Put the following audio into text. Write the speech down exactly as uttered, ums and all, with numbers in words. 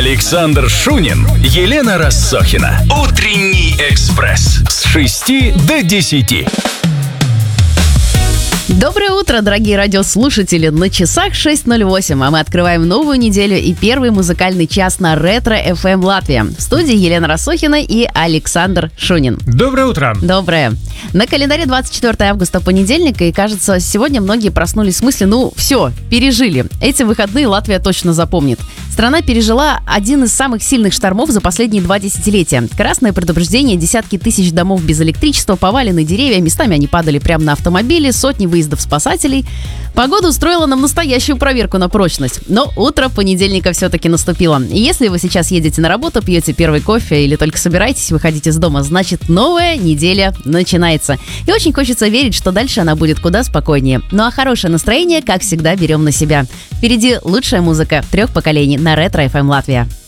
Александр Шунин, Елена Рассохина. Утренний экспресс с шести до десяти. Доброе утро, дорогие радиослушатели! На часах шесть ноль восемь, а мы открываем новую неделю и первый музыкальный час на Ретро эф эм Латвия. В студии Елена Рассохина и Александр Шунин. Доброе утро! Доброе! На календаре двадцать четвёртое августа, понедельник, и, кажется, сегодня многие проснулись с мыслью: ну, все, пережили. Эти выходные Латвия точно запомнит. Страна пережила один из самых сильных штормов за последние два десятилетия. Красное предупреждение, десятки тысяч домов без электричества, поваленные деревья, местами они падали прямо на автомобили, сотни выездов спасателей. Погода устроила нам настоящую проверку на прочность. Но утро понедельника все-таки наступило. И если вы сейчас едете на работу, пьете первый кофе или только собираетесь выходить из дома, значит, новая неделя начинается. И очень хочется верить, что дальше она будет куда спокойнее. Ну а хорошее настроение, как всегда, берем на себя. Впереди лучшая музыка трех поколений на Ретро эф эм Латвия.